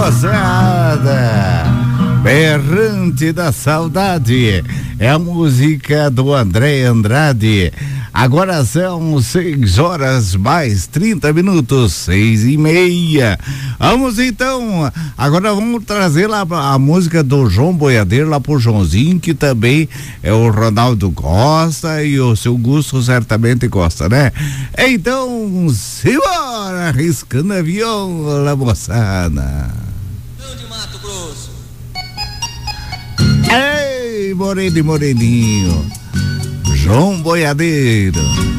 moçada. Berrante da Saudade é a música do André Andrade. Agora são 6h mais 30, 6h30. Vamos então, agora vamos trazer lá a música do João Boiadeiro lá pro Joãozinho, que também é o Ronaldo gosta e o seu Gusto certamente gosta, né? Então, simbora, arriscando a viola, moçada. De Mato Grosso. Ei, moreninho, João Boiadeiro.